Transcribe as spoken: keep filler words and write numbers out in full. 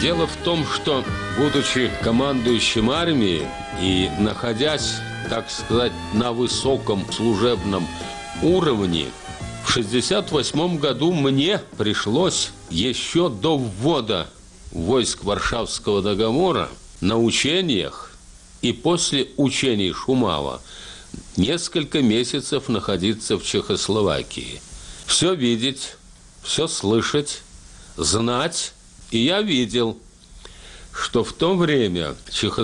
Дело в том, что, будучи командующим армией и находясь, так сказать, на высоком служебном уровне, в шестьдесят восьмом году мне пришлось еще до ввода войск Варшавского договора на учениях и после учений Шумава несколько месяцев находиться в Чехословакии. Все видеть, все слышать, знать. И я видел, что в то время Чехословакия